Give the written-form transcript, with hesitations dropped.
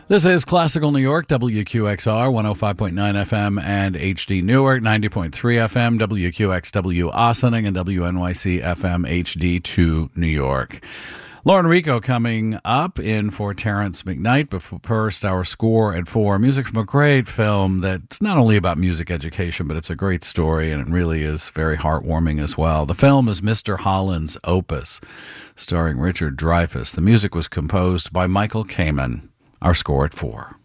This is Classical New York, WQXR, 105.9 FM and HD Newark, 90.3 FM, WQXW Ossining, and WNYC FM HD2 New York. Lauren Rico coming up in for Terrence McKnight, but first our score at 4. Music from a great film that's not only about music education, but it's a great story, and it really is very heartwarming as well. The film is Mr. Holland's Opus, starring Richard Dreyfuss. The music was composed by Michael Kamen. Our score at 4.